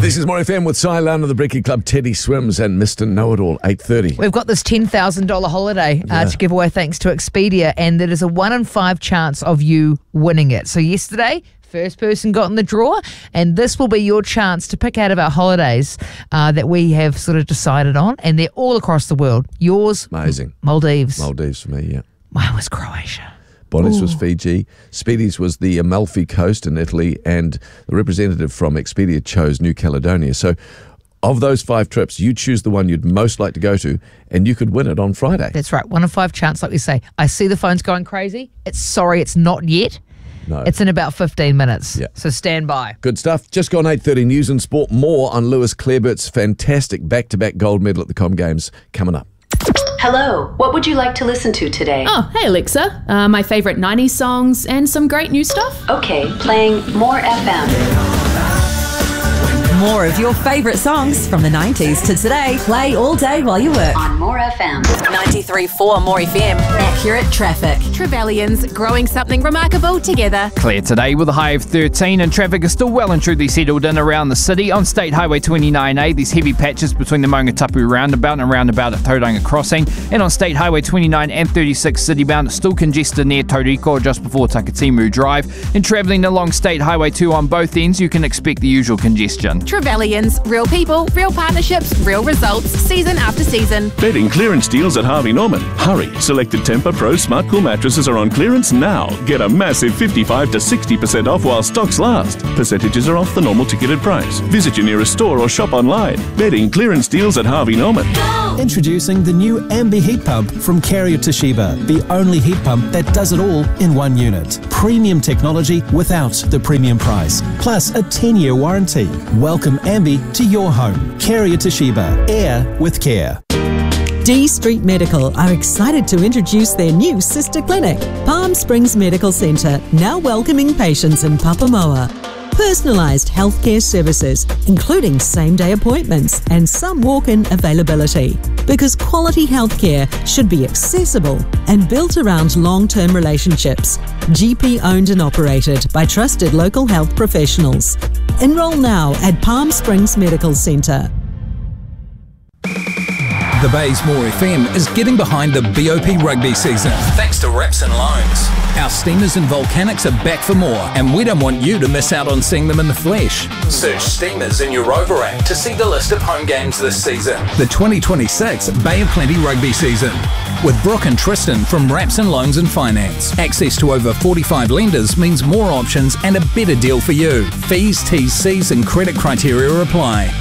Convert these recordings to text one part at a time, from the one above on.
This is More FM with Cy Lown of the Brekkie Club, Teddy Swims and Mr. Know-It-All, 8:30. We've got this $10,000 holiday to give away thanks to Expedia, and there is a 1 in 5 chance of you winning it. So yesterday, first person got in the draw, and this will be your chance to pick out of our holidays that we have sort of decided on, and they're all across the world. Yours, Amazing. Maldives. Maldives for me, yeah. Mine was Croatia. Bonnie's was Fiji. Speedy's was the Amalfi Coast in Italy, and the representative from Expedia chose New Caledonia. So of those 5 trips, you choose the one you'd most like to go to, and you could win it on Friday. That's right, 1 in 5 chance, like we say. I see the phone's going crazy. It's not yet. No. It's in about 15 minutes. Yeah. So stand by. Good stuff. Just gone 8:30 News and Sport. More on Lewis Clarebert's fantastic back-to-back gold medal at the Com Games coming up. Hello, what would you like to listen to today? Oh, hey Alexa. My favourite 90s songs and some great new stuff. Okay, playing More FM. More of your favourite songs from the 90s to today. Play all day while you work. On More FM. 93.4 More FM. Accurate traffic. Trevelyan's growing something remarkable together. Clear today with a high of 13 and traffic is still well and truly settled in around the city. On State Highway 29A, there's heavy patches between the Maungatapu roundabout and roundabout at Tauranga Crossing. And on State Highway 29 and 36 citybound, it's still congested near Tauriko just before Takatimu Drive. And travelling along State Highway 2 on both ends, you can expect the usual congestion. Trevelyan's, real people, real partnerships, real results, season after season. Bedding clearance deals at Harvey Norman. Hurry, selected Tempur Pro Smart Cool mattresses are on clearance now. Get a massive 55 to 60% off while stocks last. Percentages are off the normal ticketed price. Visit your nearest store or shop online. Bedding clearance deals at Harvey Norman. Introducing the new Ambi heat pump from Carrier Toshiba, the only heat pump that does it all in one unit. Premium technology without the premium price, plus a 10-year warranty. Welcome Ambi to your home. Carrier Toshiba, air with care. D Street Medical are excited to introduce their new sister clinic, Palm Springs Medical Centre, now welcoming patients in Papamoa. Personalised healthcare services, including same-day appointments and some walk-in availability. Because quality healthcare should be accessible and built around long-term relationships. GP owned and operated by trusted local health professionals. Enroll now at Palm Springs Medical Centre. The Bay's More FM is getting behind the BOP rugby season thanks to Raps and Loans. Our Steamers and Volcanics are back for more, and we don't want you to miss out on seeing them in the flesh. Search Steamers in your Rover app to see the list of home games this season. The 2026 Bay of Plenty rugby season. With Brooke and Tristan from Raps and Loans and Finance. Access to over 45 lenders means more options and a better deal for you. Fees, T's, C's and credit criteria apply.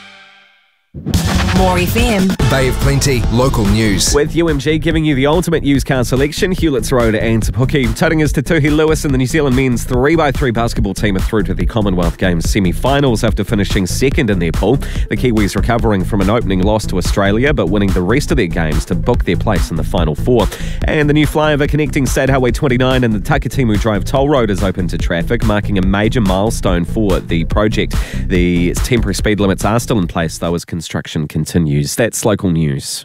More FM. Bay of Plenty, local news. With UMG giving you the ultimate used car selection, Hewlett's Road and Te Puke. Tauranga's Te Tuhi Lewis and the New Zealand men's 3x3 basketball team are through to the Commonwealth Games semi-finals after finishing second in their pool. The Kiwis recovering from an opening loss to Australia, but winning the rest of their games to book their place in the Final Four. And the new flyover connecting State Highway 29 and the Takatimu Drive toll road is open to traffic, marking a major milestone for the project. The temporary speed limits are still in place, though, as construction continues. That's local news.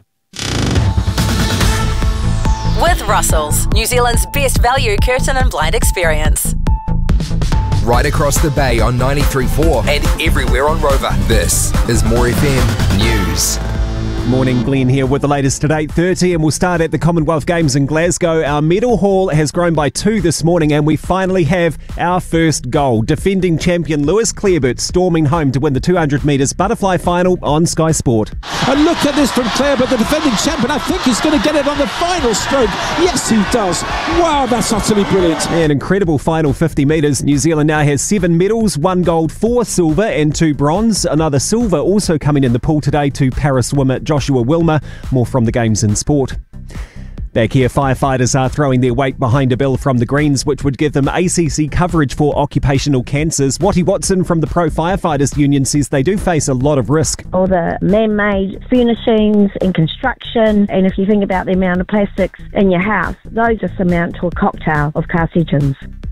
With Russell's, New Zealand's best value curtain and blind experience. Right across the bay on 93.4 and everywhere on Rover. This is More FM News. Morning, Glenn here with the latest at 8:30, and we'll start at the Commonwealth Games in Glasgow. Our medal haul has grown by 2 this morning, and we finally have our first goal. Defending champion Lewis Clarebert storming home to win the 200 metres butterfly final on Sky Sport. And look at this from Clarebert, the defending champion. I think he's going to get it on the final stroke. Yes, he does. Wow, that's utterly brilliant. An incredible final 50 metres. New Zealand now has 7 medals, 1 gold, 4 silver and 2 bronze. Another silver also coming in the pool today to Paris swimmer Joshua Wilmer. More from the Games in Sport. Back here, firefighters are throwing their weight behind a bill from the Greens which would give them ACC coverage for occupational cancers. Watty Watson from the Pro Firefighters Union says they do face a lot of risk. All the man-made furnishings and construction, and if you think about the amount of plastics in your house, those just amount to a cocktail of carcinogens.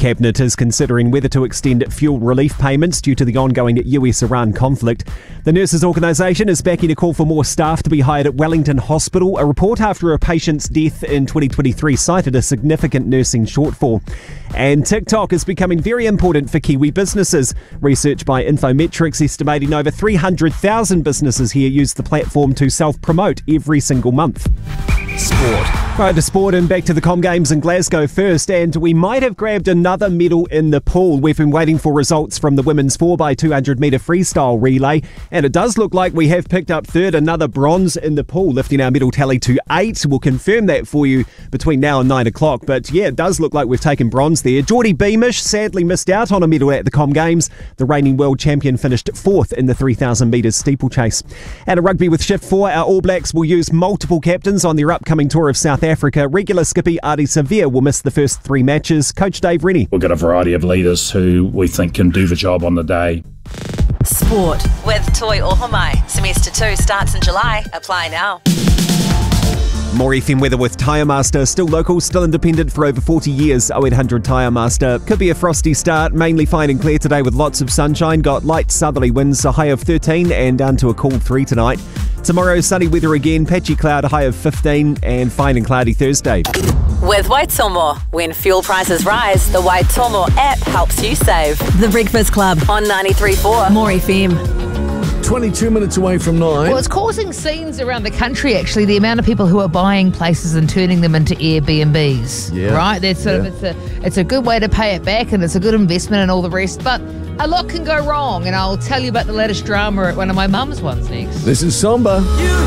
Cabinet is considering whether to extend fuel relief payments due to the ongoing US-Iran conflict. The Nurses Organisation is backing a call for more staff to be hired at Wellington Hospital. A report after a patient's death in 2023 cited a significant nursing shortfall. And TikTok is becoming very important for Kiwi businesses. Research by Infometrics estimating over 300,000 businesses here use the platform to self-promote every single month. Sport. Right to sport and back to the Com Games in Glasgow first, and we might have grabbed another medal in the pool. We've been waiting for results from the women's 4x200 metre freestyle relay, and it does look like we have picked up third, another bronze in the pool, lifting our medal tally to 8. We'll confirm that for you between now and 9 o'clock, but yeah, it does look like we've taken bronze there. Geordie Beamish sadly missed out on a medal at the Com Games. The reigning world champion finished 4th in the 3,000 metres steeplechase. And a rugby with Shift 4, our All Blacks will use multiple captains on their upcoming tour of South Africa. Regular skippy Ardie Savea will miss the first 3 matches. Coach Dave Rennie. We've got a variety of leaders who we think can do the job on the day. Sport with Toi Ohomai. Semester 2 starts in July. Apply now. More FM weather with Tyre Master. Still local, still independent for over 40 years. 0800 Tyre Master. Could be a frosty start. Mainly fine and clear today with lots of sunshine. Got light southerly winds, a high of 13 and down to a cool 3 tonight. Tomorrow, sunny weather again. Patchy cloud, a high of 15 and fine and cloudy Thursday. With Waitomo. When fuel prices rise, the Waitomo app helps you save. The Breakfast Club on 93.4 More FM. 22 minutes away from 9. Well, it's causing scenes around the country, actually, the amount of people who are buying places and turning them into Airbnbs. Yeah. Right? That's sort of, it's a good way to pay it back, and it's a good investment and all the rest. But a lot can go wrong, and I'll tell you about the latest drama at one of my mum's ones next. This is Samba.